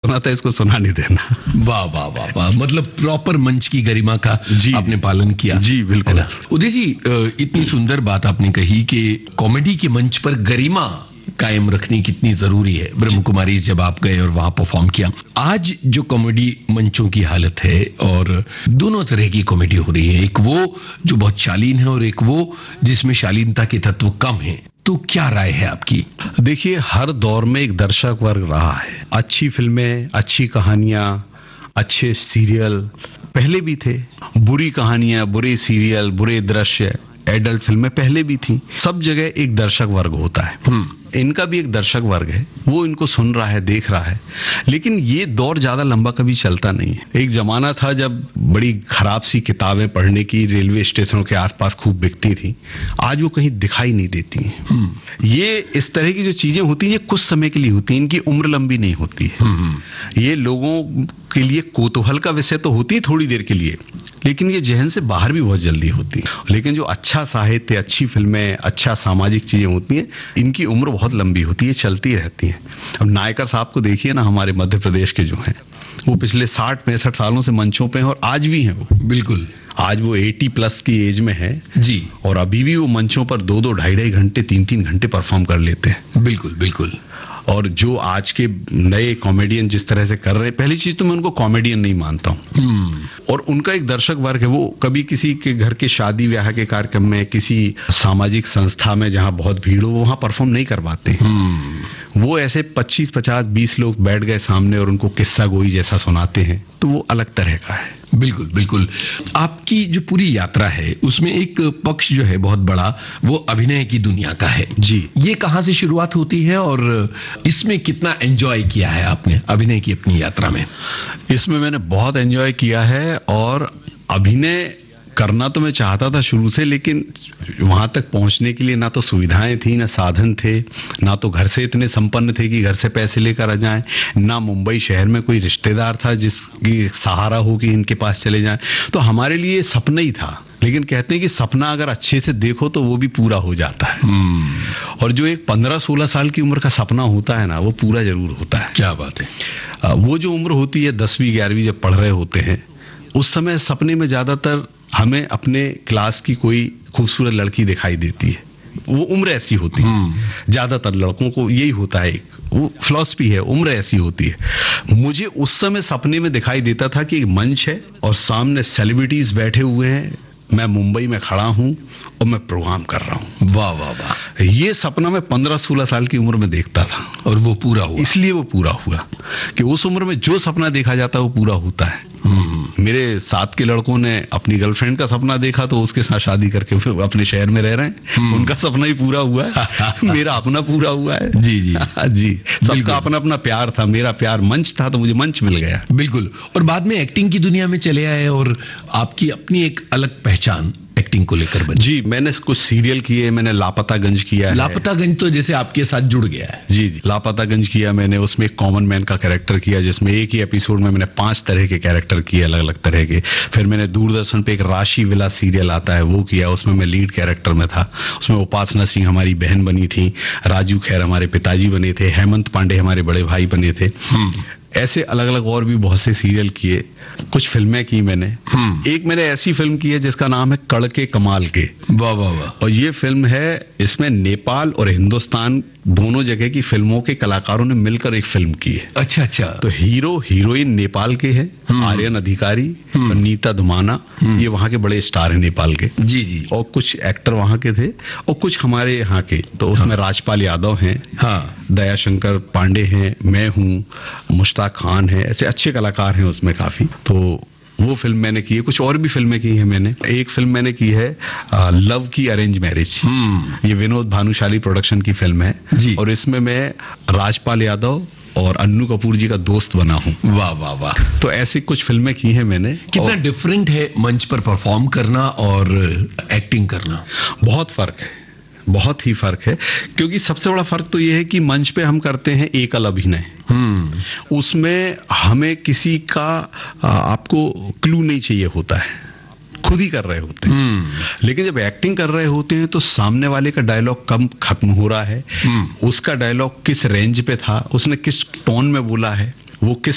सुना था, इसको सुना नहीं देना। वाह वाह वाह वाह, मतलब प्रॉपर मंच की गरिमा का जी आपने पालन किया। जी बिल्कुल। उदय जी, इतनी सुंदर बात आपने कही कि कॉमेडी के मंच पर गरिमा कायम रखनी कितनी जरूरी है। ब्रह्म कुमारी जब आप गए और वहां परफॉर्म किया, आज जो कॉमेडी मंचों की हालत है, और दोनों तरह की कॉमेडी हो रही है, एक वो जो बहुत शालीन है और एक वो जिसमें शालीनता के तत्व कम है, तो क्या राय है आपकी? देखिए, हर दौर में एक दर्शक वर्ग रहा है। अच्छी फिल्में, अच्छी कहानियां, अच्छे सीरियल पहले भी थे, बुरी कहानियां, बुरे सीरियल, बुरे दृश्य, एडल्ट फिल्में पहले भी थी। सब जगह एक दर्शक वर्ग होता है। इनका भी एक दर्शक वर्ग है, वो इनको सुन रहा है, देख रहा है। लेकिन ये दौर ज्यादा लंबा कभी चलता नहीं है। एक जमाना था जब बड़ी खराब सी किताबें पढ़ने की रेलवे स्टेशनों के आसपास खूब बिकती थी, आज वो कहीं दिखाई नहीं देती हैं। ये इस तरह की जो चीजें होती हैं, ये कुछ समय के लिए होती हैं, इनकी उम्र लंबी नहीं होती है। ये लोगों के लिए कौतूहल का विषय तो होती है थोड़ी देर के लिए, लेकिन ये जहन से बाहर भी बहुत जल्दी होती है। लेकिन जो अच्छा साहित्य, अच्छी फिल्में, अच्छा सामाजिक चीजें होती हैं, इनकी उम्र बहुत लंबी होती है, चलती रहती है। अब नायकर साहब को देखिए ना, हमारे मध्य प्रदेश के जो हैं, वो पिछले 60-65 सालों से मंचों पे हैं और आज भी हैं वो। बिल्कुल। आज वो 80+ की एज में है जी, और अभी भी वो मंचों पर 2-2, 2.5 घंटे, 3-3 घंटे परफॉर्म कर लेते हैं। बिल्कुल बिल्कुल। और जो आज के नए कॉमेडियन जिस तरह से कर रहे हैं, पहली चीज तो मैं उनको कॉमेडियन नहीं मानता हूं। और उनका एक दर्शक वर्ग है, वो कभी किसी के घर के शादी ब्याह के कार्यक्रम में, किसी सामाजिक संस्था में जहां बहुत भीड़ हो, वहां परफॉर्म नहीं कर पाते। वो ऐसे 25, 50, 20 लोग बैठ गए सामने और उनको किस्सा गोई जैसा सुनाते हैं, तो वो अलग तरह का है। बिल्कुल बिल्कुल। आपकी जो पूरी यात्रा है, उसमें एक पक्ष जो है बहुत बड़ा, वो अभिनय की दुनिया का है। जी। ये कहां से शुरुआत होती है और इसमें कितना एंजॉय किया है आपने अभिनय की अपनी यात्रा में? इसमें मैंने बहुत एंजॉय किया है, और अभिनय करना तो मैं चाहता था शुरू से, लेकिन वहां तक पहुंचने के लिए ना तो सुविधाएं थी, ना साधन थे, ना तो घर से इतने संपन्न थे कि घर से पैसे लेकर आ जाएं, ना मुंबई शहर में कोई रिश्तेदार था जिसकी सहारा हो कि इनके पास चले जाएं। तो हमारे लिए सपना ही था। लेकिन कहते हैं कि सपना अगर अच्छे से देखो तो वो भी पूरा हो जाता है। और जो एक 15-16 साल की उम्र का सपना होता है ना, वो पूरा जरूर होता है। क्या बात है। वो जो उम्र होती है 10वीं 11वीं जब पढ़ रहे होते हैं, उस समय सपने में ज्यादातर हमें अपने क्लास की कोई खूबसूरत लड़की दिखाई देती है। वो उम्र ऐसी होती है, ज्यादातर लड़कों को यही होता है, वो फिलॉसफी है, उम्र ऐसी होती है। मुझे उस समय सपने में दिखाई देता था कि एक मंच है और सामने सेलिब्रिटीज बैठे हुए हैं, मैं मुंबई में खड़ा हूं और मैं प्रोग्राम कर रहा हूं। वाह वाह वाह। ये सपना मैं 15-16 साल की उम्र में देखता था, और वो पूरा हुआ। इसलिए वो पूरा हुआ कि उस उम्र में जो सपना देखा जाता है वो पूरा होता है। मेरे साथ के लड़कों ने अपनी गर्लफ्रेंड का सपना देखा तो उसके साथ शादी करके फिर अपने शहर में रह रहे हैं, उनका सपना ही पूरा हुआ है। मेरा अपना पूरा हुआ है। जी जी जी, सबका अपना अपना प्यार था। मेरा प्यार मंच था, तो मुझे मंच मिल गया। बिल्कुल। और बाद में एक्टिंग की दुनिया में चले आए और आपकी अपनी एक अलग पहचान एक्टिंग को लेकर बनी। जी, मैंने कुछ सीरियल किए, मैंने लापतागंज किया। लापतागंज तो जैसे आपके साथ जुड़ गया है। जी जी, लापतागंज किया मैंने, उसमें एक कॉमन मैन का कैरेक्टर किया, जिसमें एक ही एपिसोड में मैंने 5 तरह के कैरेक्टर किए, अलग अलग तरह के। फिर मैंने दूरदर्शन पे एक राशि विलास सीरियल आता है, वो किया, उसमें मैं लीड कैरेक्टर में था। उसमें उपासना सिंह हमारी बहन बनी थी, राजू खैर हमारे पिताजी बने थे, हेमंत पांडे हमारे बड़े भाई बने थे। ऐसे अलग अलग और भी बहुत से सीरियल किए, कुछ फिल्में की मैंने। एक मैंने ऐसी फिल्म की है जिसका नाम है कड़ के कमाल के। वाह वाह वाह। और ये फिल्म है, इसमें नेपाल और हिंदुस्तान दोनों जगह की फिल्मों के कलाकारों ने मिलकर एक फिल्म की है। अच्छा अच्छा। तो हीरो हीरोइन नेपाल के हैं, आर्यन अधिकारी और नीता धुमाना, ये वहां के बड़े स्टार हैं नेपाल के। जी जी। और कुछ एक्टर वहां के थे और कुछ हमारे यहाँ के। तो उसमें राजपाल यादव हैं, दयाशंकर पांडे हैं, मैं हूँ, मुश्ताक खान है, ऐसे अच्छे कलाकार हैं उसमें काफी। तो वो फिल्म मैंने की है। कुछ और भी फिल्में की हैं मैंने। एक फिल्म मैंने की है लव की अरेंज मैरिज। ये विनोद भानुशाली प्रोडक्शन की फिल्म है जी। और इसमें मैं राजपाल यादव और अन्नू कपूर जी का दोस्त बना हूँ। वाह वाह वाह। तो ऐसी कुछ फिल्में की हैं मैंने। कितना डिफरेंट है मंच पर परफॉर्म करना और एक्टिंग करना? बहुत फर्क है, बहुत ही फर्क है। क्योंकि सबसे बड़ा फर्क तो यह है कि मंच पे हम करते हैं एकल अभिनय, उसमें हमें किसी का आपको क्लू नहीं चाहिए होता है, खुद ही कर रहे होते हैं। लेकिन जब एक्टिंग कर रहे होते हैं तो सामने वाले का डायलॉग कम खत्म हो रहा है, उसका डायलॉग किस रेंज पे था, उसने किस टोन में बोला है, वो किस